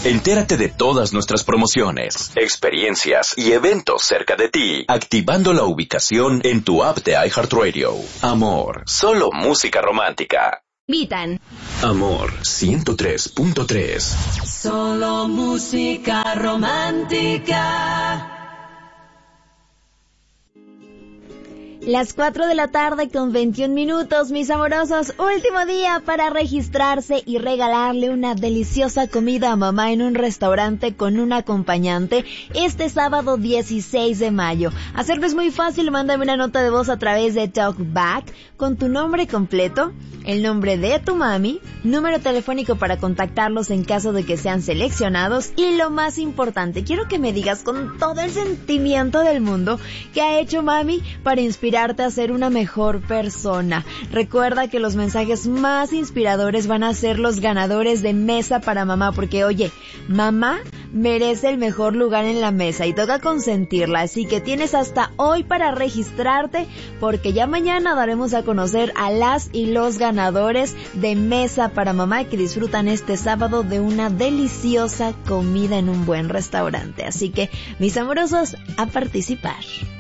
Entérate de todas nuestras promociones, experiencias y eventos cerca de ti, activando la ubicación en tu app de iHeartRadio. Amor, solo música romántica. Vitan. Amor 103.3. Solo música romántica. Las 4 de la tarde con 21 minutos, mis amorosos. Último día para registrarse y regalarle una deliciosa comida a mamá en un restaurante con un acompañante este sábado 16 de mayo. Hacerlo es muy fácil, mándame una nota de voz a través de TalkBack con tu nombre completo, el nombre de tu mami, número telefónico para contactarlos en caso de que sean seleccionados y lo más importante, quiero que me digas con todo el sentimiento del mundo qué ha hecho mami para inspirarte a ser una mejor persona. Recuerda que los mensajes más inspiradores van a ser los ganadores de Mesa para Mamá, porque oye, mamá merece el mejor lugar en la mesa y toca consentirla, así que tienes hasta hoy para registrarte, porque ya mañana daremos a conocer a las y los ganadores de Mesa para Mamá que disfrutan este sábado de una deliciosa comida en un buen restaurante. Así que, mis amorosos, a participar.